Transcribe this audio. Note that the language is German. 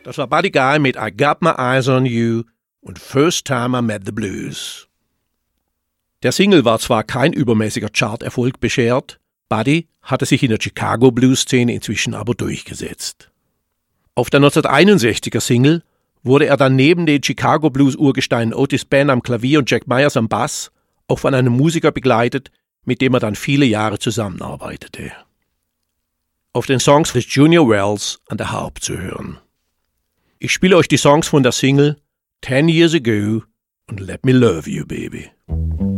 Das war Buddy Guy mit I Got My Eyes on You und First Time I Met the Blues. Der Single war zwar kein übermäßiger Charterfolg beschert, Buddy hatte sich in der Chicago Blues-Szene inzwischen aber durchgesetzt. Auf der 1961er Single wurde er dann neben den Chicago Blues-Urgesteinen Otis Ben am Klavier und Jack Myers am Bass auch von einem Musiker begleitet, mit dem er dann viele Jahre zusammenarbeitete. Auf den Songs ist Junior Wells an der Harp zu hören. Ich spiele euch die Songs von der Single 10 Years Ago und Let Me Love You, Baby.